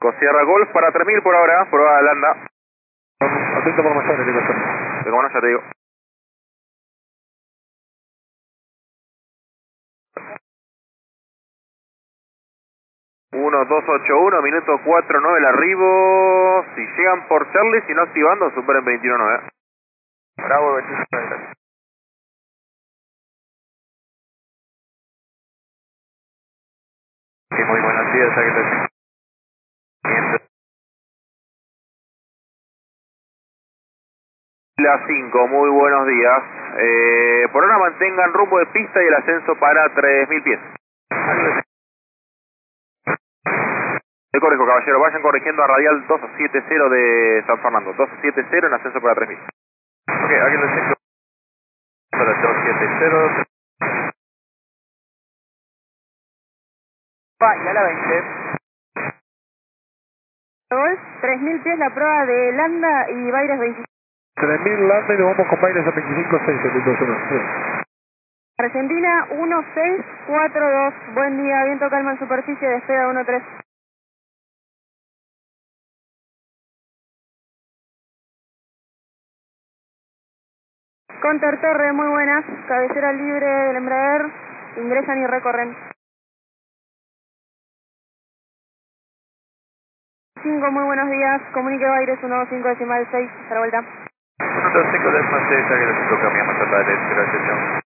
Sierra Golf para 3000 por ahora, prueba de landa. Atento por mayores, digo. Pero bueno, ya te digo. Uno, 281, minuto 49 el arribo. Si llegan por Charlie, si no activando, superen 21.9. Bravo, 21.9. Sí, muy buenos días, Águila. La 5, muy buenos días. Por ahora mantengan rumbo de pista y el ascenso para 3000 pies. Te corrijo, caballero, vayan corrigiendo a radial 270 de San Fernando. 270 en ascenso para 3000. Ok, Águila 5 para 270. Va, y a la 20. Golf, 3000 pies la prueba de Landa y Baires 25. 3000 landa y nos vamos con Baires a 25.6, Argentina 1642. Buen día, viento calma en superficie, despega 13. Conter Torre, muy buenas. Cabecera libre del Embraer. Ingresan y recorren. 5, muy buenos días. Comunique Baires 125 decimal 6. Hasta la vuelta. 125 decimal 6, Águila 5, cambiamos totales, gracias, chao.